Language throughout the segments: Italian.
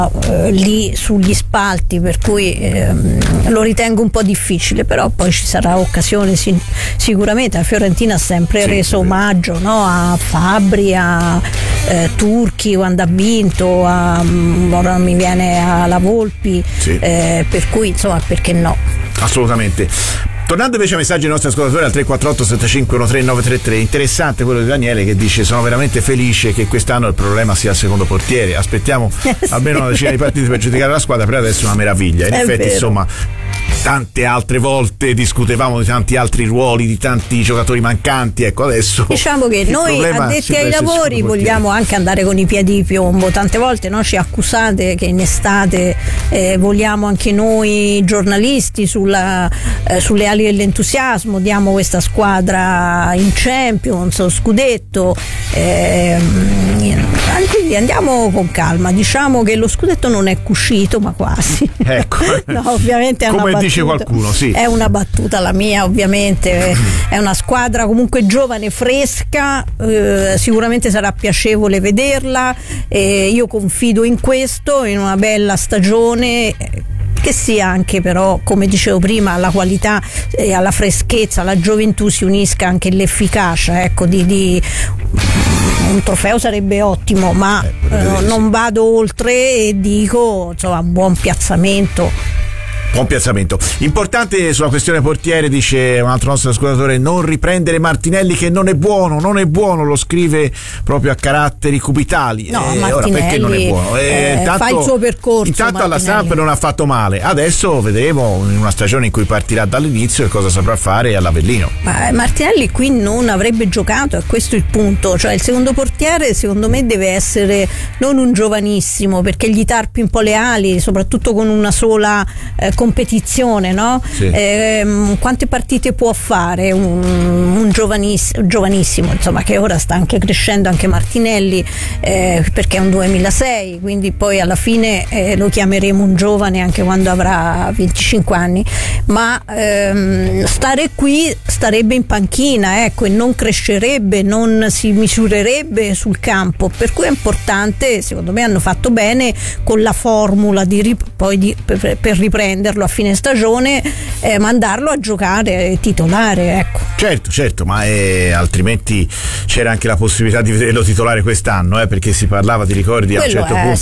lì sugli spalti, per cui lo ritengo un po' difficile, però poi ci sarà occasione sicuramente. La Fiorentina ha sempre reso omaggio, no? A Fabbri, a Turchi quando ha vinto, ora non mi viene alla Volpi, per cui insomma perché no? Assolutamente. Tornando invece ai messaggi dei nostri ascoltatori al 348 75 13 933, interessante quello di Daniele che dice: sono veramente felice che quest'anno il problema sia il secondo portiere, aspettiamo almeno una decina di partite per giudicare la squadra, per adesso è una meraviglia. In effetti vero. Insomma, tante altre volte discutevamo di tanti altri ruoli, di tanti giocatori mancanti, ecco adesso diciamo che noi addetti ai lavori vogliamo anche andare con i piedi di piombo. Tante volte ci accusate che in estate vogliamo anche noi giornalisti sulle ali dell'entusiasmo, diamo questa squadra in Champions, scudetto, quindi andiamo con calma, diciamo che lo scudetto non è cuscito ma quasi, ecco. No, ovviamente è una battuta, dice qualcuno, sì. È una battuta la mia, ovviamente è una squadra comunque giovane, fresca, sicuramente sarà piacevole vederla, io confido in questo, in una bella stagione che sia anche però, come dicevo prima, alla qualità e alla freschezza, alla gioventù si unisca anche l'efficacia, ecco, di un trofeo sarebbe ottimo, ma non vado oltre e dico insomma un buon piazzamento. Buon piazzamento. Importante sulla questione portiere, dice un altro nostro ascoltatore, non riprendere Martinelli che non è buono, lo scrive proprio a caratteri cubitali. No, ora perché non è buono? Fa il suo percorso. Intanto alla Samp non ha fatto male, adesso vedremo in una stagione in cui partirà dall'inizio che cosa saprà fare all'Avellino. Ma Martinelli qui non avrebbe giocato, è questo il punto, cioè il secondo portiere secondo me deve essere non un giovanissimo, perché gli tarpi un po' le ali, soprattutto con una sola competizione, no? Sì. Quante partite può fare un giovanissimo, insomma, che ora sta anche crescendo anche Martinelli, perché è un 2006, quindi poi alla fine lo chiameremo un giovane anche quando avrà 25 anni, ma stare qui starebbe in panchina, ecco, e non crescerebbe, non si misurerebbe sul campo, per cui è importante, secondo me hanno fatto bene con la formula per riprenderlo a fine stagione, mandarlo a giocare titolare, ecco. Certo, ma altrimenti c'era anche la possibilità di vederlo titolare quest'anno, perché si parlava, ti ricordi, a un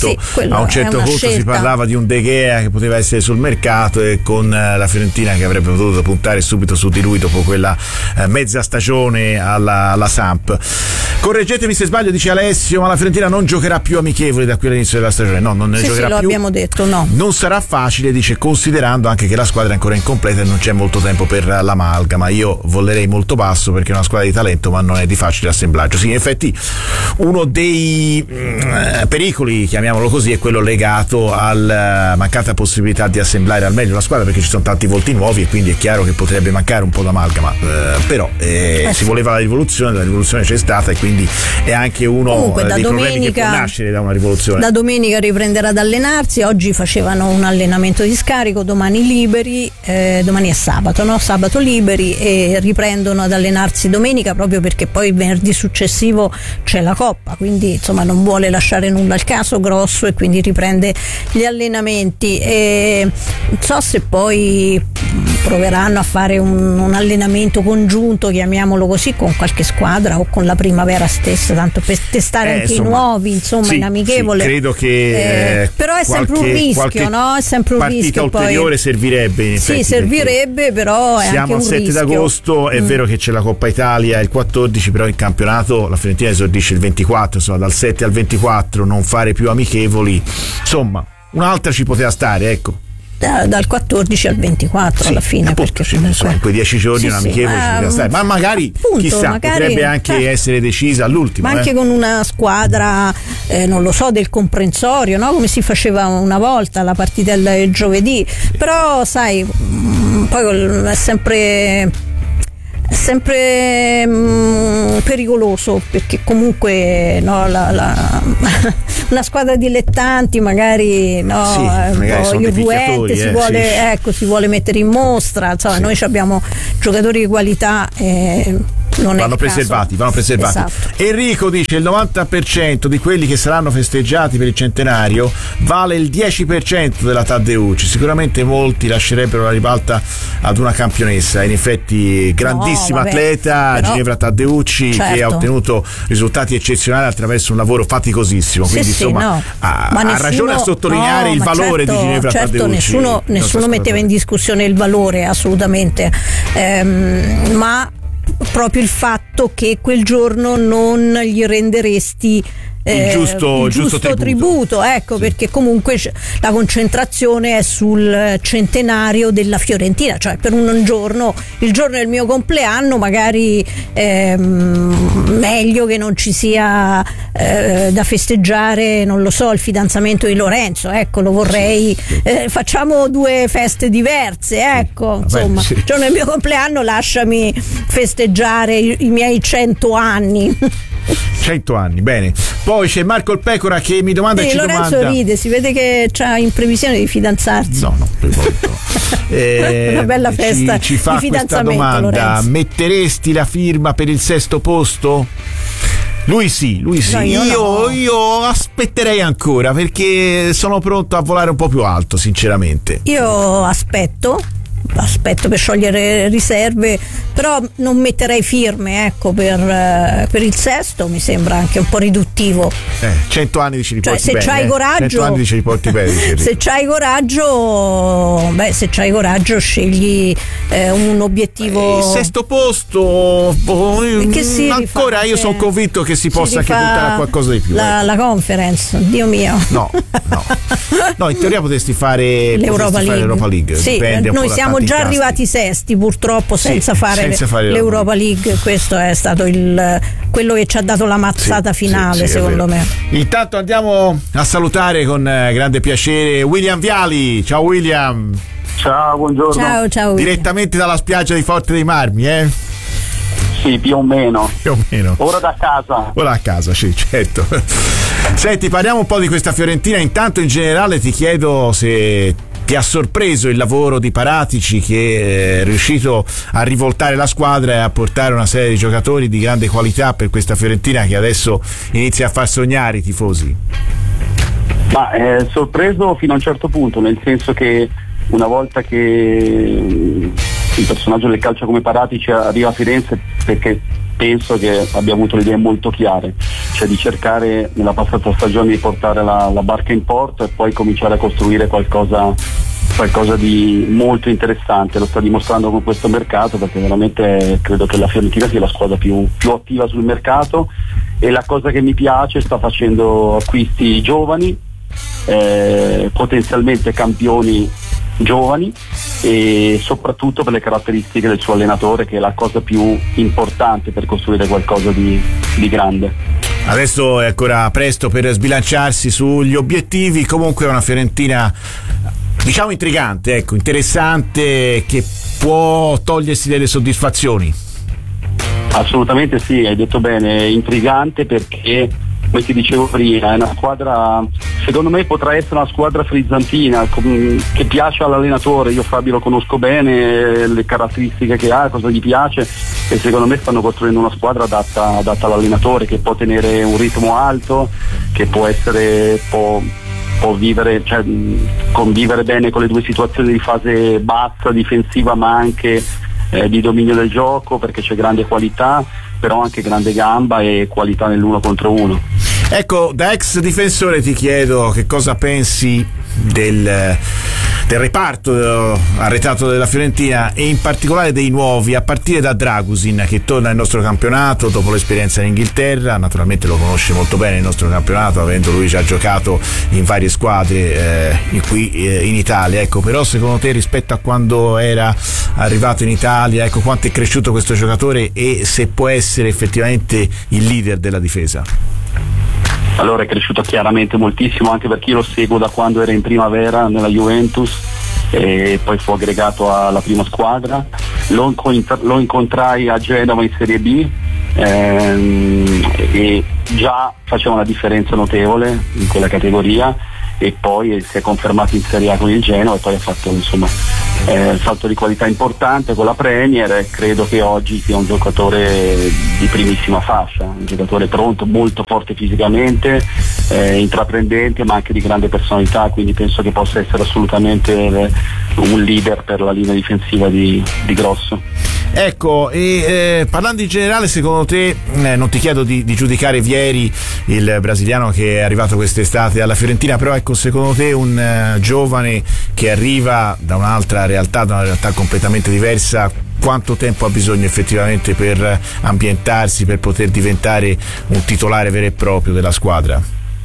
certo punto si parlava di un De Gea che poteva essere sul mercato, e con la Fiorentina che avrebbe potuto puntare subito su di lui dopo quella mezza stagione alla Samp. Correggetemi se sbaglio, dice Alessio, ma la Fiorentina non giocherà più amichevoli da qui all'inizio della stagione. No, non ne giocherà più. Lo abbiamo detto, no. Non sarà facile, dice, considerando anche che la squadra è ancora incompleta e non c'è molto tempo per l'amalgama. Io volerei molto basso perché è una squadra di talento, ma non è di facile assemblaggio. Sì, in effetti uno dei pericoli, chiamiamolo così, è quello legato alla mancata possibilità di assemblare al meglio la squadra, perché ci sono tanti volti nuovi e quindi è chiaro che potrebbe mancare un po' d'amalgama, però si voleva la rivoluzione c'è stata, e quindi è anche uno dei problemi che può nascere da una rivoluzione. Da domenica riprenderà ad allenarsi, oggi facevano un allenamento di scarico, domani liberi, domani è sabato, no? Sabato liberi, e riprendono ad allenarsi domenica, proprio perché poi venerdì successivo c'è la Coppa, quindi insomma non vuole lasciare nulla al caso grosso, e quindi riprende gli allenamenti. E non so se poi proveranno a fare un allenamento congiunto, chiamiamolo così, con qualche squadra o con la Primavera stessa, tanto per testare anche i nuovi, insomma, in amichevole. Sì, credo che però è sempre un rischio, no? È sempre un rischio. Ulteriore poi servirebbe, in effetti, servirebbe, però è anche un rischio. Siamo al 7 d'agosto, è vero che c'è la Coppa Italia il 14, però il campionato la Fiorentina esordisce il 24, insomma dal 7 al 24 non fare più amichevoli, insomma un'altra ci poteva stare, ecco. Dal 14 al 24 alla fine, appunto, perché comunque in quei 10 giorni un amichevole ma magari, appunto, chissà, potrebbe anche essere decisa all'ultimo, ma anche con una squadra non lo so, del comprensorio, no? Come si faceva una volta la partita del giovedì, però sai, poi è sempre pericoloso, perché comunque no, una squadra dilettanti magari irruente, si vuole mettere in mostra, insomma, noi abbiamo giocatori di qualità, vanno preservati. Esatto. Enrico dice il 90% di quelli che saranno festeggiati per il centenario vale il 10% della Taddeucci. Sicuramente molti lascerebbero la ribalta ad una campionessa. In effetti grandissima atleta, però, Ginevra Taddeucci, certo, che ha ottenuto risultati eccezionali attraverso un lavoro faticosissimo, quindi insomma ha ragione a sottolineare il valore, certo, di Ginevra Taddeucci. Nessuno metteva in discussione il valore, assolutamente, ma proprio il fatto che quel giorno non gli renderesti il giusto tributo, ecco, sì, perché comunque la concentrazione è sul centenario della Fiorentina, cioè per un giorno, il giorno del mio compleanno, magari meglio che non ci sia da festeggiare, non lo so, il fidanzamento di Lorenzo, ecco, lo vorrei, sì. Facciamo due feste diverse, ecco, sì, insomma, sì. Il giorno del mio compleanno lasciami festeggiare i miei 100 anni. 100 anni, bene. Poi c'è Marco il Pecora che mi domanda e ci Lorenzo domanda. Ride, si vede che c'ha in previsione di fidanzarsi. No, una bella festa ci fa di questa domanda, Lorenzo. Metteresti la firma per il 6º posto? Lui sì. No, io aspetterei ancora, perché sono pronto a volare un po' più alto, sinceramente. Io aspetto per sciogliere riserve, però non metterei firme, ecco, per il 6º mi sembra anche un po' riduttivo. 100 anni ci riporti, cioè, bene. C'hai coraggio, 100 anni ci riporti bene. se c'hai coraggio scegli un obiettivo. Il 6º posto, che ancora io sono convinto che si possa anche puntare a qualcosa di più. La conference, Dio mio. No, in teoria potresti fare l'Europa League. Sì, dipende, noi siamo già arrivati sesti, purtroppo, senza fare l'Europa League. Questo è stato quello che ci ha dato la mazzata finale, secondo me. Intanto andiamo a salutare con grande piacere William Viali. Ciao William. Ciao, buongiorno. Ciao. Direttamente dalla spiaggia di Forte dei Marmi, Sì, più o meno. Ora a casa, sì, certo. Senti, parliamo un po' di questa Fiorentina. Intanto in generale ti chiedo se ti ha sorpreso il lavoro di Paratici, che è riuscito a rivoltare la squadra e a portare una serie di giocatori di grande qualità per questa Fiorentina che adesso inizia a far sognare i tifosi. Ma è sorpreso fino a un certo punto, nel senso che una volta che il personaggio del calcio come Paratici arriva a Firenze, perché penso che abbia avuto le idee molto chiare, cioè di cercare nella passata stagione di portare la barca in porto e poi cominciare a costruire qualcosa di molto interessante. Lo sta dimostrando con questo mercato, perché veramente credo che la Fiorentina sia la squadra più attiva sul mercato, e la cosa che mi piace, sta facendo acquisti giovani, potenzialmente campioni giovani, e soprattutto per le caratteristiche del suo allenatore, che è la cosa più importante per costruire qualcosa di grande. Adesso è ancora presto per sbilanciarsi sugli obiettivi, comunque è una Fiorentina, diciamo, intrigante, ecco, interessante, che può togliersi delle soddisfazioni. Assolutamente sì, hai detto bene, intrigante, perché come ti dicevo prima è una squadra, secondo me potrà essere una squadra frizzantina, che piace all'allenatore. Io Fabio lo conosco bene, le caratteristiche che ha, cosa gli piace, e secondo me stanno costruendo una squadra adatta all'allenatore, che può tenere un ritmo alto, che può vivere, cioè convivere bene con le due situazioni di fase bassa difensiva, ma anche di dominio del gioco, perché c'è grande qualità, però anche grande gamba e qualità nell'1 contro 1. Ecco, da ex difensore ti chiedo che cosa pensi del reparto arretrato della Fiorentina, e in particolare dei nuovi, a partire da Dragusin, che torna nel nostro campionato dopo l'esperienza in Inghilterra. Naturalmente lo conosce molto bene il nostro campionato, avendo lui già giocato in varie squadre qui in Italia. Ecco, però secondo te, rispetto a quando era arrivato in Italia, ecco, quanto è cresciuto questo giocatore e se può essere effettivamente il leader della difesa? Allora, è cresciuto chiaramente moltissimo, anche perché io lo seguo da quando era in primavera nella Juventus e poi fu aggregato alla prima squadra. Lo incontrai a Genova in Serie B e già faceva una differenza notevole in quella categoria, e poi si è confermato in Serie A con il Genova, e poi ha fatto salto di qualità importante con la Premier, e credo che oggi sia un giocatore di primissima fascia, un giocatore pronto, molto forte fisicamente, intraprendente ma anche di grande personalità, quindi penso che possa essere assolutamente un leader per la linea difensiva di Grosso. Ecco, e parlando in generale, secondo te, non ti chiedo di giudicare Vieri, il brasiliano che è arrivato quest'estate alla Fiorentina, però ecco, secondo te un giovane che arriva da un'altra realtà, da una realtà completamente diversa, quanto tempo ha bisogno effettivamente per ambientarsi, per poter diventare un titolare vero e proprio della squadra?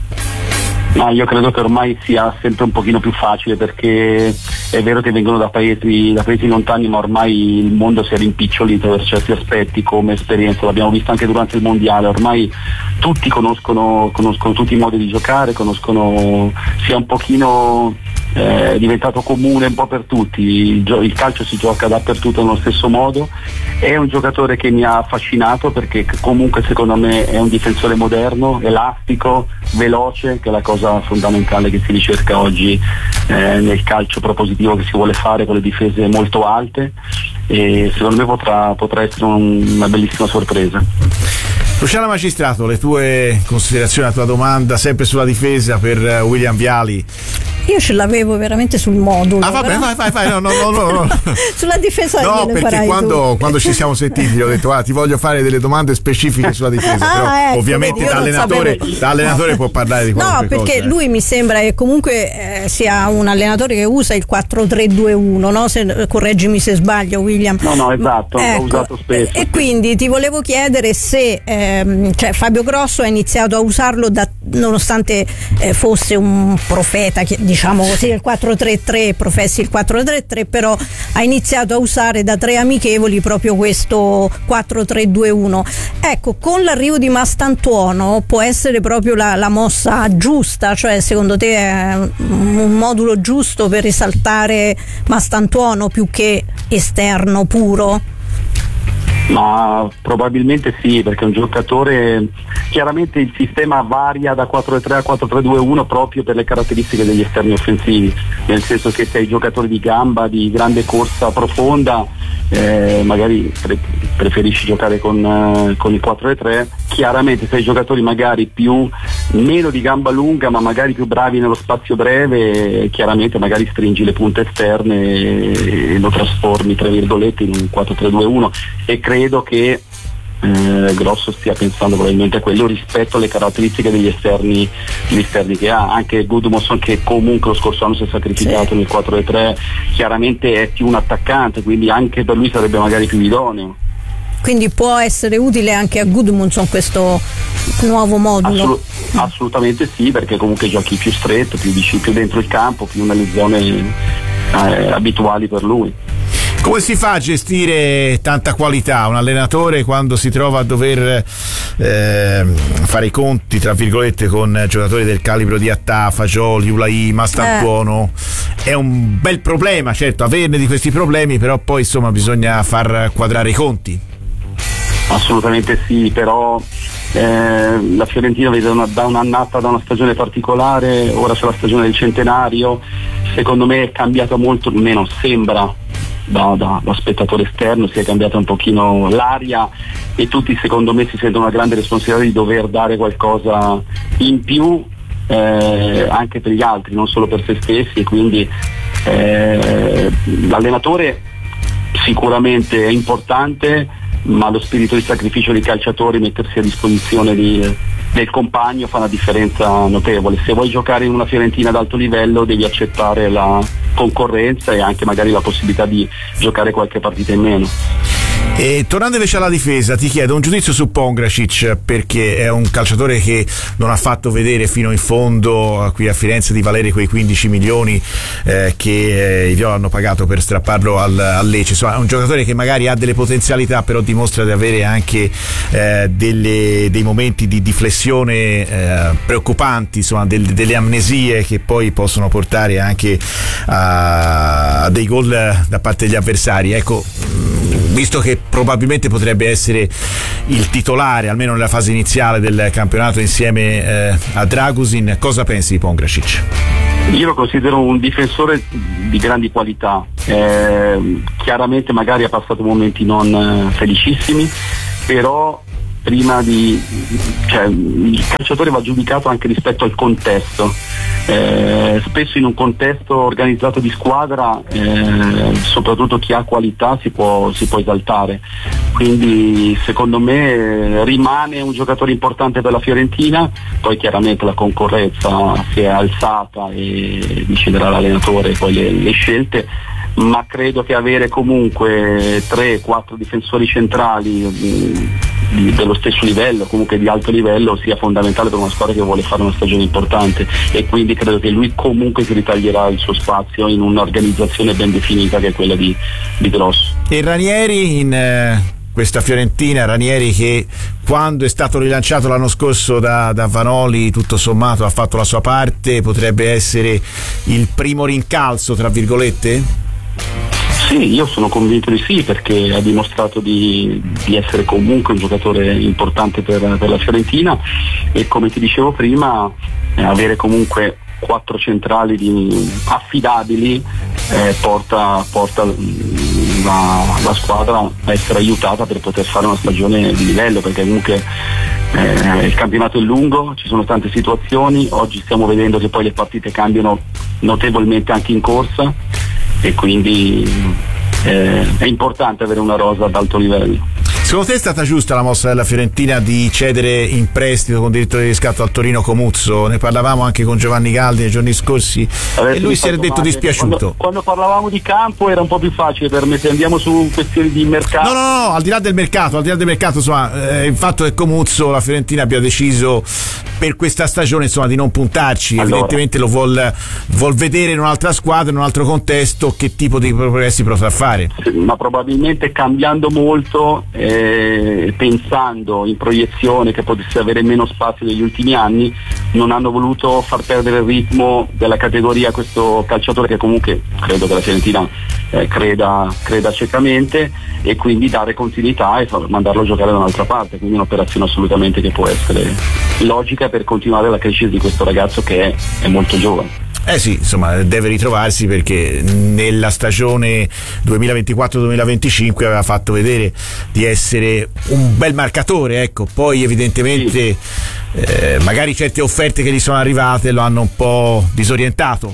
Ma io credo che ormai sia sempre un pochino più facile, perché è vero che vengono da paesi lontani, ma ormai il mondo si è rimpicciolito per certi aspetti come esperienza, l'abbiamo visto anche durante il mondiale, ormai tutti conoscono tutti i modi di giocare, sia un pochino diventato comune un po' per tutti, il calcio si gioca dappertutto nello stesso modo. È un giocatore che mi ha affascinato perché comunque secondo me è un difensore moderno, elastico, veloce, che è la cosa fondamentale che si ricerca oggi nel calcio propositivo che si vuole fare, con le difese molto alte, e secondo me potrà essere una bellissima sorpresa. Luciano Magistrato, le tue considerazioni, la tua domanda sempre sulla difesa per William Viali. Io ce l'avevo veramente sul modulo. Ah, vabbè, vai, no. Sulla difesa no, perché quando ci siamo sentiti gli ho detto ti voglio fare delle domande specifiche sulla difesa, però ecco, ovviamente da allenatore può parlare di qualunque cosa. No, perché lui mi sembra che comunque sia un allenatore che usa il 4-3-2-1, no? Correggimi se sbaglio, William. No, esatto, ecco, l'ho usato spesso. E quindi ti volevo chiedere se Fabio Grosso ha iniziato a usarlo nonostante fosse un profeta, diciamo così, del 4-3-3, professi il 4-3-3, però ha iniziato a usare da 3 amichevoli proprio questo 4-3-2-1. Ecco, con l'arrivo di Mastantuono può essere proprio la mossa giusta, cioè secondo te è un modulo giusto per risaltare Mastantuono più che esterno puro? Ma probabilmente sì, perché è un giocatore, chiaramente il sistema varia da 4-3 a 4-3-2-1 proprio per le caratteristiche degli esterni offensivi, nel senso che se hai giocatori di gamba, di grande corsa profonda, magari preferisci giocare con il 4-3, chiaramente se hai giocatori magari meno di gamba lunga ma magari più bravi nello spazio breve, chiaramente magari stringi le punte esterne e lo trasformi tra virgolette in un 4-3-2-1, e credo che Grosso stia pensando probabilmente a quello rispetto alle caratteristiche degli esterni che ha. Anche Gudmundsson, che comunque lo scorso anno si è sacrificato nel 4-3, chiaramente è più un attaccante, quindi anche per lui sarebbe magari più idoneo. Quindi può essere utile anche a Gudmundsson questo nuovo modulo? Assolutamente sì, perché comunque giochi più stretto, più dentro il campo, più nelle zone abituali per lui. Come si fa a gestire tanta qualità un allenatore quando si trova a dover fare i conti tra virgolette con giocatori del calibro di Attà, Fagioli, Ulai, Mastantuono? È un bel problema, certo, averne di questi problemi, però poi insomma bisogna far quadrare i conti. Assolutamente sì, però la Fiorentina vede da un'annata, da una stagione particolare, ora c'è la stagione del centenario, secondo me è cambiata molto, almeno sembra da spettatore esterno, si è cambiata un pochino l'aria e tutti secondo me si sentono una grande responsabilità di dover dare qualcosa in più anche per gli altri, non solo per se stessi, e quindi l'allenatore sicuramente è importante, ma lo spirito di sacrificio dei calciatori, mettersi a disposizione del compagno, fa una differenza notevole. Se vuoi giocare in una Fiorentina ad alto livello devi accettare la concorrenza e anche magari la possibilità di giocare qualche partita in meno. E tornando invece alla difesa, ti chiedo un giudizio su Pongracic, perché è un calciatore che non ha fatto vedere fino in fondo qui a Firenze di valere quei 15 milioni che i Viola hanno pagato per strapparlo al Lecce. Insomma, è un giocatore che magari ha delle potenzialità, però dimostra di avere anche dei momenti di flessione preoccupanti, insomma, delle amnesie che poi possono portare anche a dei gol da parte degli avversari. Ecco, visto che probabilmente potrebbe essere il titolare almeno nella fase iniziale del campionato insieme a Dragusin, cosa pensi di Pongracic? Io lo considero un difensore di grandi qualità, chiaramente magari ha passato momenti non felicissimi, però il calciatore va giudicato anche rispetto al contesto. Spesso in un contesto organizzato di squadra, soprattutto chi ha qualità si può esaltare, quindi secondo me rimane un giocatore importante per la Fiorentina. Poi chiaramente la concorrenza si è alzata e deciderà l'allenatore poi le scelte, ma credo che avere comunque 3-4 difensori centrali dello stesso livello, comunque di alto livello, sia fondamentale per una squadra che vuole fare una stagione importante, e quindi credo che lui comunque si ritaglierà il suo spazio in un'organizzazione ben definita che è quella di Gross. E Ranieri in questa Fiorentina, Ranieri che quando è stato rilanciato l'anno scorso da Vanoli tutto sommato ha fatto la sua parte, potrebbe essere il primo rincalzo tra virgolette? Sì, io sono convinto di sì, perché ha dimostrato di essere comunque un giocatore importante per la Fiorentina, e come ti dicevo prima avere comunque 4 centrali affidabili porta la squadra a essere aiutata per poter fare una stagione di livello, perché comunque il campionato è lungo, ci sono tante situazioni, oggi stiamo vedendo che poi le partite cambiano notevolmente anche in corsa, e quindi è importante avere una rosa ad alto livello. Secondo te è stata giusta la mossa della Fiorentina di cedere in prestito con diritto di riscatto al Torino Comuzzo? Ne parlavamo anche con Giovanni Galdi nei giorni scorsi e lui si era detto dispiaciuto. Quando parlavamo di campo era un po' più facile per me, se andiamo su questioni di mercato. No, al di là del mercato insomma, il fatto che Comuzzo, la Fiorentina abbia deciso per questa stagione insomma di non puntarci, evidentemente lo vuol vedere in un'altra squadra, in un altro contesto, che tipo di progressi potrà fare. Sì, ma probabilmente cambiando molto, pensando in proiezione che potesse avere meno spazio degli ultimi anni, non hanno voluto far perdere il ritmo della categoria a questo calciatore, che comunque credo che la Fiorentina creda ciecamente, e quindi dare continuità e mandarlo a giocare da un'altra parte, quindi un'operazione assolutamente che può essere logica per continuare la crescita di questo ragazzo che è molto giovane. Sì, insomma, deve ritrovarsi, perché nella stagione 2024-2025 aveva fatto vedere di essere un bel marcatore, ecco. Poi evidentemente magari certe offerte che gli sono arrivate lo hanno un po' disorientato.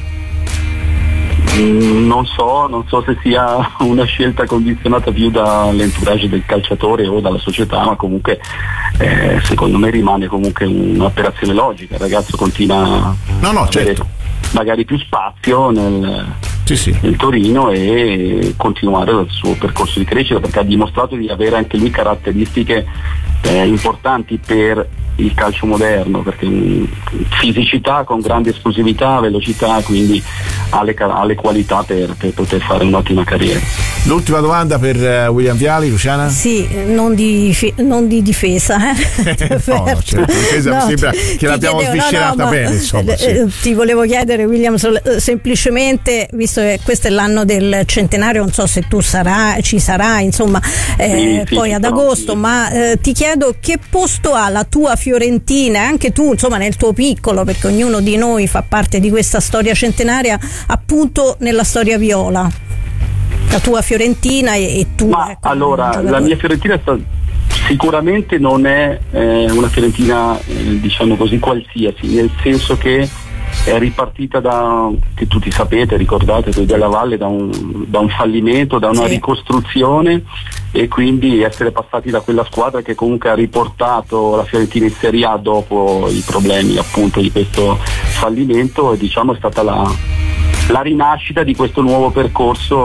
Non so se sia una scelta condizionata più dall'entourage del calciatore o dalla società, ma comunque secondo me rimane comunque un'operazione logica. Il ragazzo continua certo, magari più spazio nel Torino e continuare il suo percorso di crescita, perché ha dimostrato di avere anche lui caratteristiche importanti per il calcio moderno, perché fisicità con grande esplosività, velocità, quindi ha le qualità per poter fare un'ottima carriera. L'ultima domanda per William Viali, Luciana? Sì, non di difesa. Certo, difesa mi sembra che l'abbiamo sviscerata bene, insomma. Ti volevo chiedere, William, semplicemente, visto che questo è l'anno del centenario, non so se tu ci sarai, insomma, poi ad agosto, ma ti chiedo che posto ha la tua Fiorentina, e anche tu, insomma, nel tuo piccolo, perché ognuno di noi fa parte di questa storia centenaria, appunto nella storia viola, la tua Fiorentina e tu. Ma allora, la mia Fiorentina sicuramente non è una Fiorentina diciamo così qualsiasi, nel senso che è ripartita che tutti sapete, ricordate, della Valle, da un fallimento, da una ricostruzione, e quindi essere passati da quella squadra che comunque ha riportato la Fiorentina in Serie A dopo i problemi appunto di questo fallimento, e diciamo è stata la rinascita di questo nuovo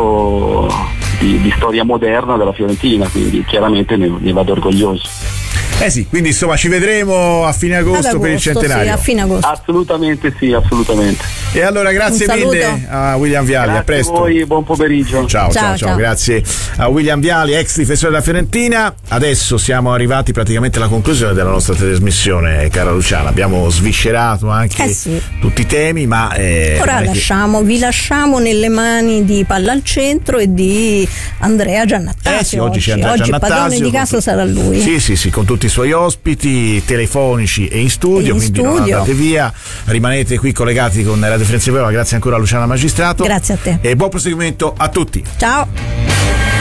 percorso di storia moderna della Fiorentina, quindi chiaramente ne vado orgoglioso. Sì, quindi insomma ci vedremo a fine agosto per il centenario. Sì, a fine agosto. Assolutamente sì, assolutamente. E allora grazie mille a William Viali, grazie a presto. A voi, buon pomeriggio. Ciao. Grazie a William Viali, ex difensore della Fiorentina. Adesso siamo arrivati praticamente alla conclusione della nostra trasmissione, cara Luciana. Abbiamo sviscerato anche tutti i temi, ma ora vi lasciamo nelle mani di Palla al Centro e di Andrea Giannattasio. Oggi c'è Andrea Giannattasio. Il padrone di casa sarà lui. Sì, con tutti i suoi ospiti telefonici e in studio, quindi non andate via, rimanete qui collegati con Radio Firenze Verona. Grazie ancora a Luciana Magistrato. Grazie a te. E buon proseguimento a tutti. Ciao.